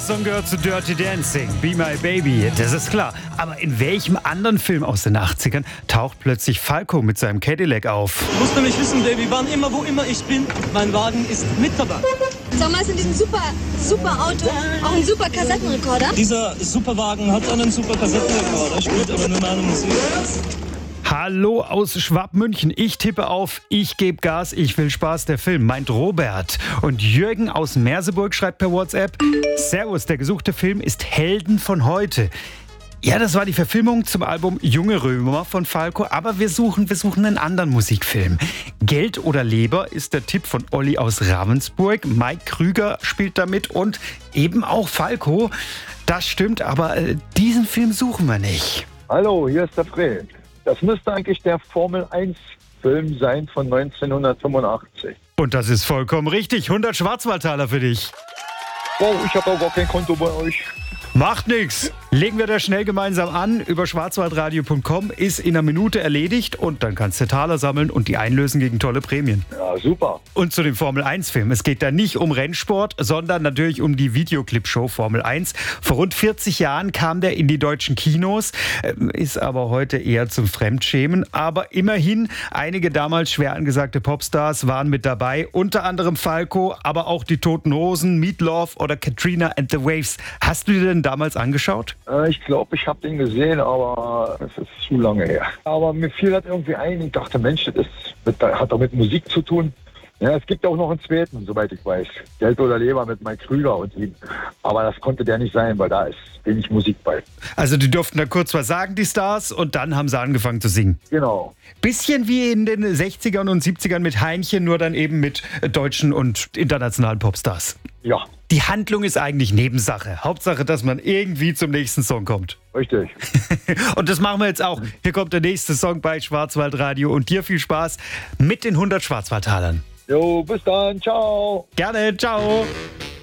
Song gehört zu Dirty Dancing, Be My Baby, das ist klar. Aber in welchem anderen Film aus den 80ern taucht plötzlich Falco mit seinem Cadillac auf? Du musst nämlich wissen, Baby, wann immer, wo immer ich bin, mein Wagen ist mit dabei. Sag mal, ist in diesem super Auto auch ein super Kassettenrekorder? Dieser Superwagen hat einen super Kassettenrekorder, spielt aber nur meine Musik. Hallo aus Schwabmünchen. Ich tippe auf Ich gebe Gas, ich will Spaß, der Film, meint Robert. Und Jürgen aus Merseburg schreibt per WhatsApp: Servus, der gesuchte Film ist Helden von heute. Ja, das war die Verfilmung zum Album Junge Römer von Falco, aber wir suchen einen anderen Musikfilm. Geld oder Leber ist der Tipp von Olli aus Ravensburg. Mike Krüger spielt damit und eben auch Falco. Das stimmt, aber diesen Film suchen wir nicht. Hallo, hier ist der Fred. Das müsste eigentlich der Formel-1-Film sein von 1985. Und das ist vollkommen richtig. 100 Schwarzwaldtaler für dich. Wow, ich habe auch gar kein Konto bei euch. Macht nix. Legen wir das schnell gemeinsam an. Über schwarzwaldradio.com ist in einer Minute erledigt und dann kannst du Taler sammeln und die einlösen gegen tolle Prämien. Ja, super. Und zu dem Formel-1-Film. Es geht da nicht um Rennsport, sondern natürlich um die Videoclip-Show Formel 1. Vor rund 40 Jahren kam der in die deutschen Kinos, ist aber heute eher zum Fremdschämen. Aber immerhin, einige damals schwer angesagte Popstars waren mit dabei. Unter anderem Falco, aber auch die Toten Hosen, Meatloaf oder Katrina and the Waves. Hast du dir denn damals angeschaut? Ich glaube, ich habe den gesehen, aber es ist zu lange her. Aber mir fiel das irgendwie ein. Ich dachte, Mensch, hat doch mit Musik zu tun. Ja, es gibt auch noch einen zweiten, soweit ich weiß. Geld oder Leber mit Mike Krüger und ihm. Aber das konnte der nicht sein, weil da ist wenig Musik bei. Also die durften da kurz was sagen, die Stars, und dann haben sie angefangen zu singen. Genau. Bisschen wie in den 60ern und 70ern mit Heinchen, nur dann eben mit deutschen und internationalen Popstars. Ja. Die Handlung ist eigentlich Nebensache. Hauptsache, dass man irgendwie zum nächsten Song kommt. Richtig. Und das machen wir jetzt auch. Hier kommt der nächste Song bei Schwarzwaldradio und dir viel Spaß mit den 100 Schwarzwaldtalern. Jo, bis dann. Ciao. Gerne, ciao.